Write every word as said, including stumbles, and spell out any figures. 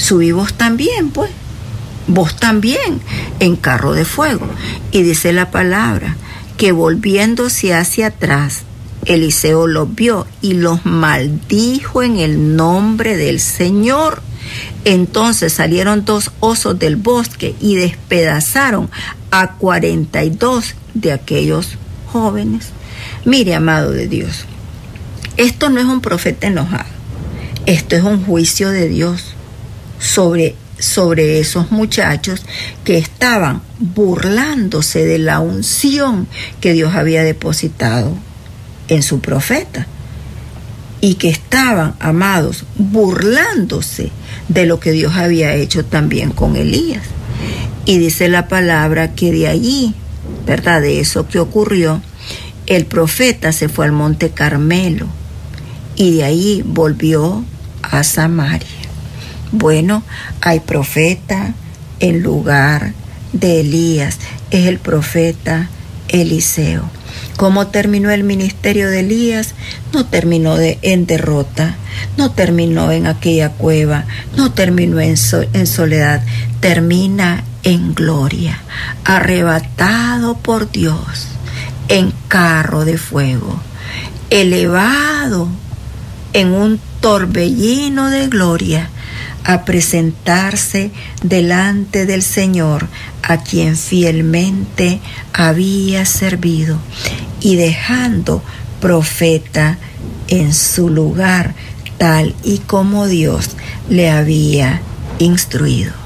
subí vos también, pues, vos también, en carro de fuego. Y dice la palabra, que volviéndose hacia atrás, Eliseo los vio y los maldijo en el nombre del Señor. Entonces salieron dos osos del bosque y despedazaron a cuarenta y dos de aquellos jóvenes. Mire, amado de Dios, esto no es un profeta enojado, esto es un juicio de Dios sobre, sobre esos muchachos que estaban burlándose de la unción que Dios había depositado en su profeta, y que estaban, amados, burlándose de lo que Dios había hecho también con Elías. Y dice la palabra que de allí, ¿verdad?, de eso que ocurrió, el profeta se fue al monte Carmelo y de ahí volvió a Samaria. Bueno, hay profeta en lugar de Elías, es el profeta Eliseo. ¿Cómo terminó el ministerio de Elías? No terminó de, en derrota, no terminó en aquella cueva, no terminó en, so, en soledad, termina en gloria, arrebatado por Dios, en carro de fuego, elevado en un torbellino de gloria, a presentarse delante del Señor, a quien fielmente había servido, y dejando profeta en su lugar, tal y como Dios le había instruido.